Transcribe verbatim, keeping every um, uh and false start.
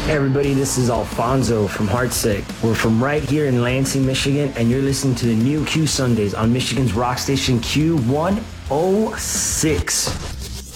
Hey everybody, this is Alfonso from Heartsick. We're from right here in Lansing, Michigan, and you're listening to the new Q Sundays on Michigan's rock station Q one oh six.